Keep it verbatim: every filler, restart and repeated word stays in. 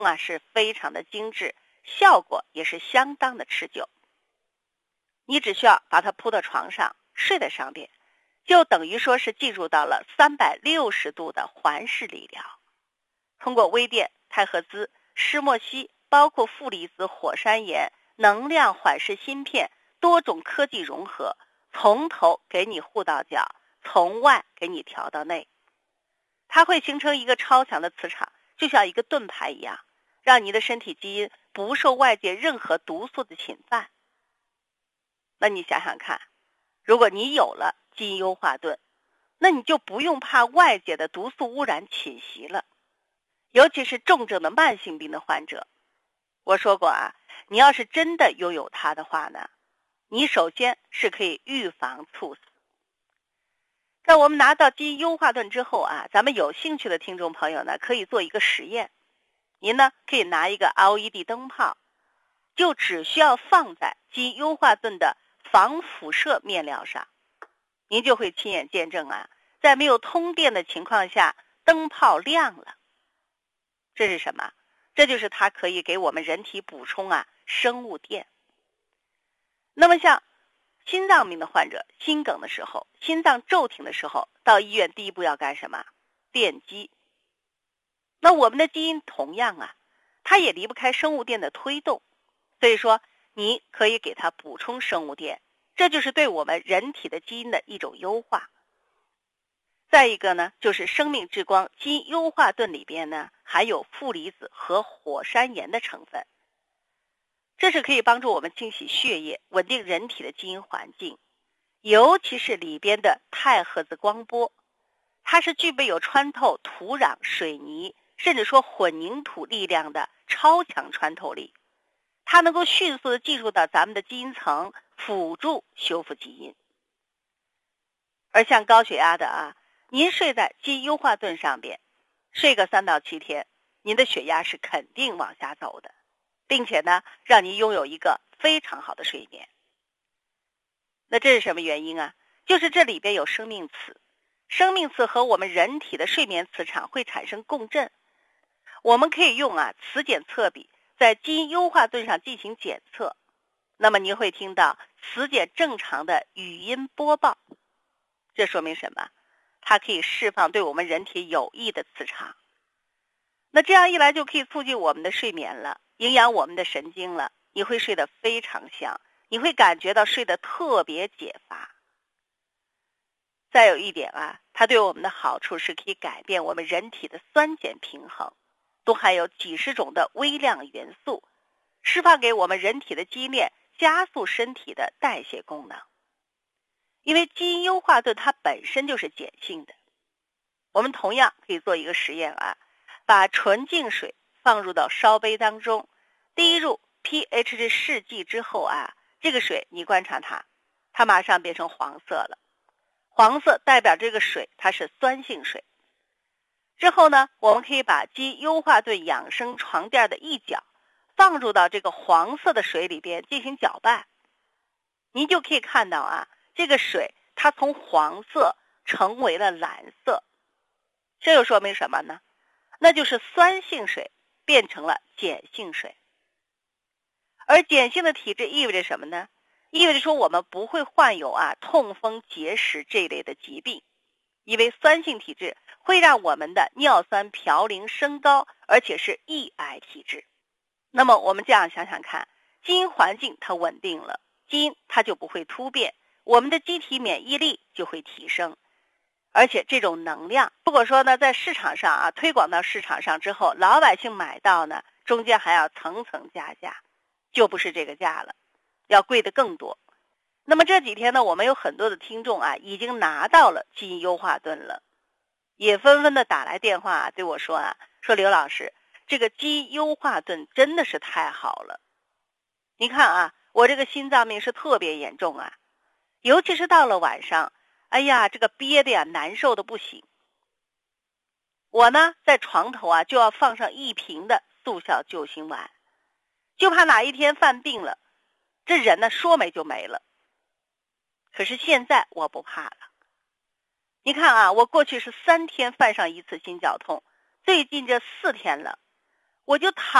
啊是非常的精致，效果也是相当的持久。你只需要把它铺到床上，睡在上边，就等于说是进入到了三百六十度的环视理疗。通过微电、太赫兹、施莫西，包括负离子火山岩、能量缓释芯片多种科技融合，从头给你护到脚，从外给你调到内。它会形成一个超强的磁场，就像一个盾牌一样，让你的身体基因不受外界任何毒素的侵犯。那你想想看，如果你有了基因优化盾，那你就不用怕外界的毒素污染侵袭了。尤其是重症的慢性病的患者，我说过啊，你要是真的拥有它的话呢，你首先是可以预防猝死。在我们拿到基因优化盾之后啊，咱们有兴趣的听众朋友呢，可以做一个实验。您呢可以拿一个 L E D 灯泡，就只需要放在基因优化盾的防辐射面料上，您就会亲眼见证啊，在没有通电的情况下，灯泡亮了。这是什么？这就是它可以给我们人体补充啊生物电。那么像心脏病的患者，心梗的时候，心脏骤停的时候，到医院第一步要干什么？电击。那我们的基因同样啊，它也离不开生物电的推动，所以说你可以给它补充生物电，这就是对我们人体的基因的一种优化。再一个呢，就是生命之光基因优化盾里边呢含有负离子和火山岩的成分，这是可以帮助我们清洗血液，稳定人体的基因环境。尤其是里边的太赫兹光波，它是具备有穿透土壤、水泥甚至说混凝土力量的超强穿透力，它能够迅速的进入到咱们的基因层，辅助修复基因。而像高血压的啊，您睡在基因优化盾上边，睡个三到七天，您的血压是肯定往下走的，并且呢，让您拥有一个非常好的睡眠。那这是什么原因啊？就是这里边有生命磁，生命磁和我们人体的睡眠磁场会产生共振。我们可以用啊磁检测笔在基因优化盾上进行检测，那么您会听到磁检正常的语音播报。这说明什么？它可以释放对我们人体有益的磁场。那这样一来就可以促进我们的睡眠了，营养我们的神经了，你会睡得非常香，你会感觉到睡得特别解乏。再有一点啊，它对我们的好处是可以改变我们人体的酸碱平衡，都含有几十种的微量元素，释放给我们人体的基因链，加速身体的代谢功能。因为基因优化盾它本身就是碱性的，我们同样可以做一个实验啊，把纯净水放入到烧杯当中，滴入 pH 值试剂之后啊，这个水你观察它，它马上变成黄色了。黄色代表这个水它是酸性水。之后呢，我们可以把基因优化盾养生床垫的一角放入到这个黄色的水里边进行搅拌，您就可以看到啊，这个水它从黄色成为了蓝色。这又说明什么呢？那就是酸性水变成了碱性水。而碱性的体质意味着什么呢？意味着说我们不会患有啊痛风、结石这一类的疾病，因为酸性体质会让我们的尿酸嘌呤升高，而且是易癌体质。那么我们这样想想看，基因环境它稳定了，基因它就不会突变，我们的机体免疫力就会提升。而且这种能量，如果说呢在市场上啊推广到市场上之后，老百姓买到呢，中间还要层层加价，就不是这个价了，要贵的更多。那么这几天呢，我们有很多的听众啊已经拿到了基因优化盾了，也纷纷的打来电话啊对我说啊，说刘老师，这个基因优化盾真的是太好了。你看啊，我这个心脏病是特别严重啊，尤其是到了晚上，哎呀，这个憋的呀，难受的不行。我呢，在床头啊，就要放上一瓶的速效救心丸，就怕哪一天犯病了，这人呢说没就没了。可是现在我不怕了。你看啊，我过去是三天犯上一次心绞痛，最近这四天了， 我就躺。